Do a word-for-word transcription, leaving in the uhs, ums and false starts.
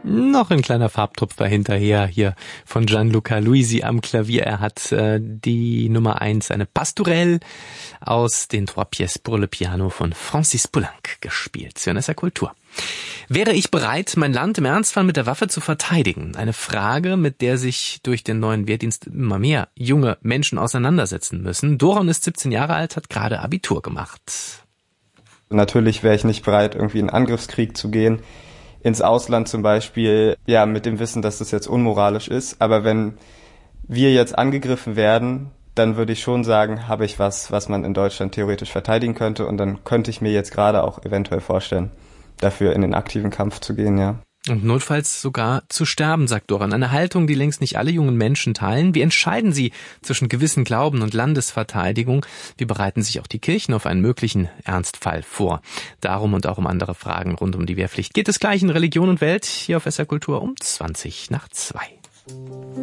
Noch ein kleiner Farbtupfer hinterher hier von Gianluca Luisi am Klavier. Er hat äh, die Nummer eins, eine Pastourelle aus den Trois Pièces pour le Piano von Francis Poulenc gespielt. Sie hören S R Kultur. Wäre ich bereit, mein Land im Ernstfall mit der Waffe zu verteidigen? Eine Frage, mit der sich durch den neuen Wehrdienst immer mehr junge Menschen auseinandersetzen müssen. Doron ist siebzehn Jahre alt, hat gerade Abitur gemacht. Natürlich wäre ich nicht bereit, irgendwie in einen Angriffskrieg zu gehen. Ins Ausland zum Beispiel, ja, mit dem Wissen, dass das jetzt unmoralisch ist. Aber wenn wir jetzt angegriffen werden, dann würde ich schon sagen, habe ich was, was man in Deutschland theoretisch verteidigen könnte. Und dann könnte ich mir jetzt gerade auch eventuell vorstellen, dafür in den aktiven Kampf zu gehen, ja. Und notfalls sogar zu sterben, sagt Doron. Eine Haltung, die längst nicht alle jungen Menschen teilen. Wie entscheiden sie zwischen gewissen Glauben und Landesverteidigung? Wie bereiten sich auch die Kirchen auf einen möglichen Ernstfall vor? Darum und auch um andere Fragen rund um die Wehrpflicht geht es gleich in Religion und Welt hier auf S R Kultur um zwanzig nach zwei.